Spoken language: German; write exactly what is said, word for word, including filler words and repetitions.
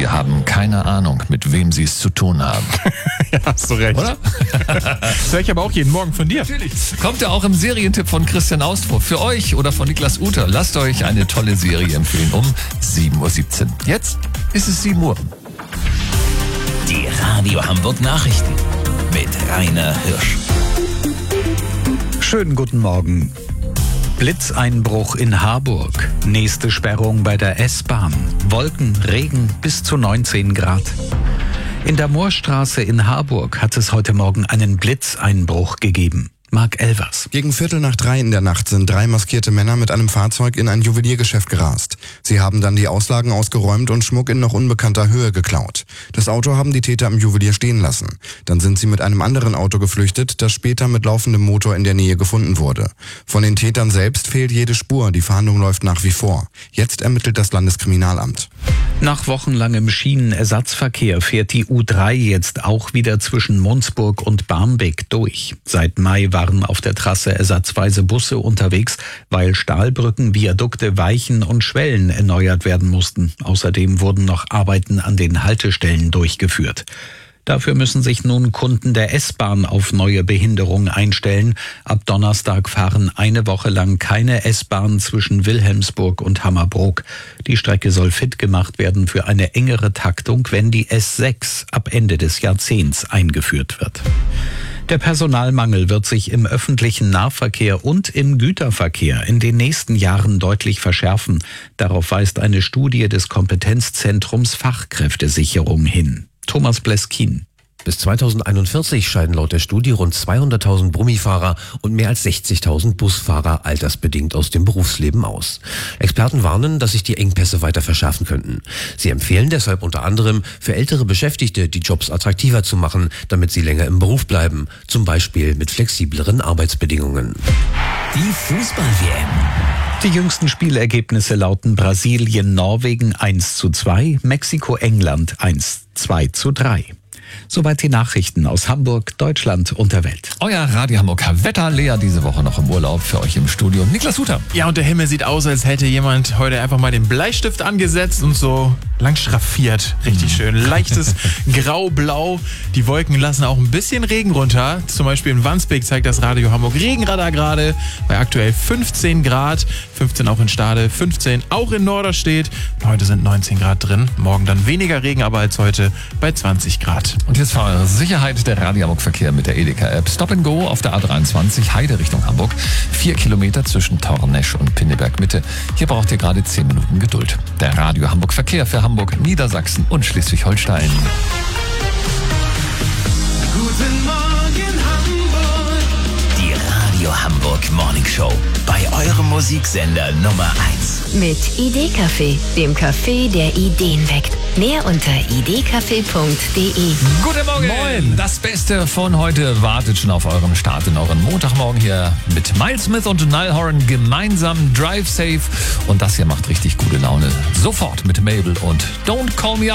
Sie haben keine Ahnung, mit wem Sie es zu tun haben. Ja, hast du recht. Oder? Das höre ich aber auch jeden Morgen von dir. Natürlich. Kommt ja auch im Serientipp von Christian Austro. Für euch oder von Niklas Uter. Lasst euch eine tolle Serie empfehlen um sieben Uhr siebzehn. Jetzt ist es sieben Uhr. Die Radio Hamburg Nachrichten mit Rainer Hirsch. Schönen guten Morgen. Blitzeinbruch in Harburg. Nächste Sperrung bei der S-Bahn. Wolken, Regen bis zu neunzehn Grad. In der Moorstraße in Harburg hat es heute Morgen einen Blitzeinbruch gegeben. Marc Elvers. Gegen Viertel nach drei in der Nacht sind drei maskierte Männer mit einem Fahrzeug in ein Juweliergeschäft gerast. Sie haben dann die Auslagen ausgeräumt und Schmuck in noch unbekannter Höhe geklaut. Das Auto haben die Täter im Juwelier stehen lassen. Dann sind sie mit einem anderen Auto geflüchtet, das später mit laufendem Motor in der Nähe gefunden wurde. Von den Tätern selbst fehlt jede Spur. Die Fahndung läuft nach wie vor. Jetzt ermittelt das Landeskriminalamt. Nach wochenlangem Schienenersatzverkehr fährt die U drei jetzt auch wieder zwischen Mundsburg und Barmbek durch. Seit Mai waren auf der Trasse ersatzweise Busse unterwegs, weil Stahlbrücken, Viadukte, Weichen und Schwellen erneuert werden mussten. Außerdem wurden noch Arbeiten an den Haltestellen durchgeführt. Dafür müssen sich nun Kunden der S-Bahn auf neue Behinderungen einstellen. Ab Donnerstag fahren eine Woche lang keine S-Bahn zwischen Wilhelmsburg und Hammerbrook. Die Strecke soll fit gemacht werden für eine engere Taktung, wenn die S sechs ab Ende des Jahrzehnts eingeführt wird. Der Personalmangel wird sich im öffentlichen Nahverkehr und im Güterverkehr in den nächsten Jahren deutlich verschärfen. Darauf weist eine Studie des Kompetenzzentrums Fachkräftesicherung hin. Thomas Bleskin. Bis zweitausendeinundvierzig scheiden laut der Studie rund zweihunderttausend Brummifahrer und mehr als sechzigtausend Busfahrer altersbedingt aus dem Berufsleben aus. Experten warnen, dass sich die Engpässe weiter verschärfen könnten. Sie empfehlen deshalb unter anderem, für ältere Beschäftigte die Jobs attraktiver zu machen, damit sie länger im Beruf bleiben, zum Beispiel mit flexibleren Arbeitsbedingungen. Die Fußball-W M. Die jüngsten Spielergebnisse lauten Brasilien-Norwegen eins zu zwei, Mexiko-England eins zwei zu drei. Soweit die Nachrichten aus Hamburg, Deutschland und der Welt. Euer Radio Hamburger Wetter. Lea diese Woche noch im Urlaub, für euch im Studio Niklas Uter. Ja, und der Himmel sieht aus, als hätte jemand heute einfach mal den Bleistift angesetzt und so lang schraffiert. Richtig schön. Leichtes Grau-Blau. Die Wolken lassen auch ein bisschen Regen runter. Zum Beispiel in Wandsbek zeigt das Radio Hamburg Regenradar gerade bei aktuell fünfzehn Grad. fünfzehn auch in Stade, fünfzehn auch in Norderstedt. Heute sind neunzehn Grad drin. Morgen dann weniger Regen, aber als heute bei zwanzig Grad. Und jetzt für eure Sicherheit der Radio Hamburg Verkehr mit der Edeka-App. Stop and Go auf der A dreiundzwanzig, Heide Richtung Hamburg. Vier Kilometer zwischen Tornesch und Pinneberg Mitte. Hier braucht ihr gerade zehn Minuten Geduld. Der Radio Hamburg Verkehr für Hamburg, Niedersachsen und Schleswig-Holstein. Guten Morgen Hamburg. Die Radio Hamburg Morning Show. Bei eurem Musiksender Nummer eins. Mit Idee-Café, dem Café, der Ideen weckt. Mehr unter idee-café punkt de. Guten Morgen. Moin. Das Beste von heute wartet schon auf euren Start in euren Montagmorgen hier mit Miles Smith und Niall Horan gemeinsam Drive Safe. Und das hier macht richtig gute Laune. Sofort mit Mabel und Don't Call Me Up.